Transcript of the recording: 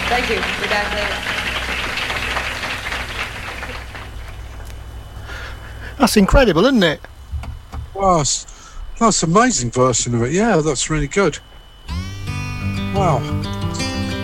Thank you. Be back later. That's incredible, isn't it? Wow, that's an amazing version of it. Yeah, that's really good. Wow.